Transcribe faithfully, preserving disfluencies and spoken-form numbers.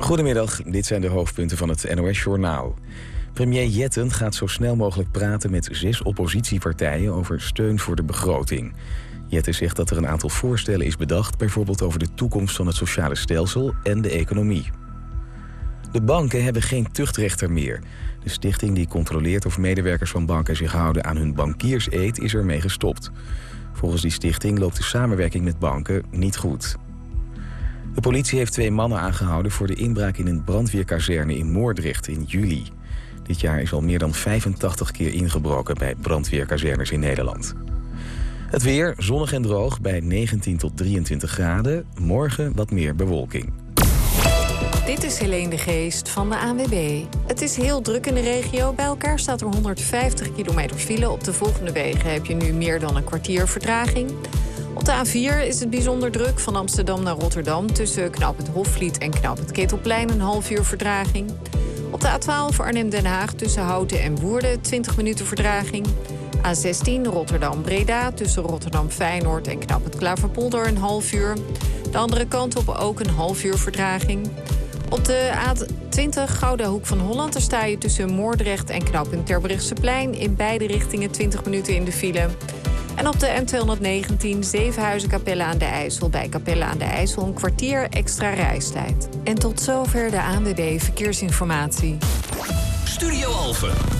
Goedemiddag, dit zijn de hoofdpunten van het N O S-journaal. Premier Jetten gaat zo snel mogelijk praten met zes oppositiepartijen over steun voor de begroting. Jetten zegt dat er een aantal voorstellen is bedacht, bijvoorbeeld over de toekomst van het sociale stelsel en de economie. De banken hebben geen tuchtrechter meer. De stichting die controleert of medewerkers van banken zich houden aan hun bankierseed is ermee gestopt. Volgens die stichting loopt de samenwerking met banken niet goed. De politie heeft twee mannen aangehouden voor de inbraak in een brandweerkazerne in Moordrecht in juli. Dit jaar is al meer dan vijfentachtig keer ingebroken bij brandweerkazernes in Nederland. Het weer, zonnig en droog bij negentien tot drieëntwintig graden. Morgen wat meer bewolking. Dit is Helene de Geest van de A N W B. Het is heel druk in de regio. Bij elkaar staat er honderdvijftig kilometer file. Op de volgende wegen heb je nu meer dan een kwartier vertraging. Op de A vier is het bijzonder druk van Amsterdam naar Rotterdam. Tussen knooppunt Hofvliet en knooppunt Ketelplein een half uur vertraging. Op de A twaalf Arnhem-Den Haag tussen Houten en Woerden twintig minuten vertraging. A zestien Rotterdam-Breda tussen Rotterdam-Feyenoord en knooppunt Klaverpolder een half uur. De andere kant op ook een half uur vertraging. Op de A twintig Gouda Hoek van Holland daar sta je tussen Moordrecht en knooppunt Terbrechtseplein in beide richtingen twintig minuten in de file. En op de N tweehonderdnegentien Zevenhuizen-Capelle aan de IJssel bij Capelle aan de IJssel een kwartier extra reistijd. En tot zover de A N W B Verkeersinformatie. Studio Alphen.